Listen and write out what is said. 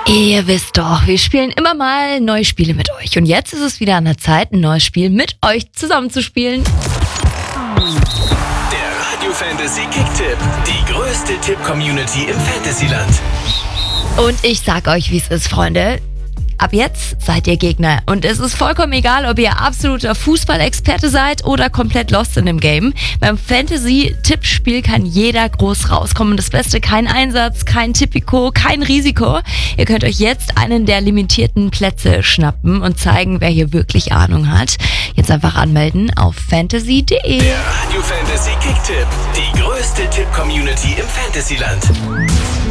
Ihr wisst doch, wir spielen immer mal neue Spiele mit euch. Und jetzt ist es wieder an der Zeit, ein neues Spiel mit euch zusammenzuspielen. Der Radio Fantasy Kicktipp. Die größte Tipp-Community im Fantasyland. Und ich sag euch, wie es ist, Freunde. Ab jetzt seid ihr Gegner. Und es ist vollkommen egal, ob ihr absoluter Fußballexperte seid oder komplett lost in dem Game. Beim Fantasy-Tippspiel kann jeder groß rauskommen. Das Beste, kein Einsatz, kein Tipico, kein Risiko. Ihr könnt euch jetzt einen der limitierten Plätze schnappen und zeigen, wer hier wirklich Ahnung hat. Jetzt einfach anmelden auf fantasy.de. Der Radio Fantasy Kicktipp. Die größte Tipp-Community im Fantasyland.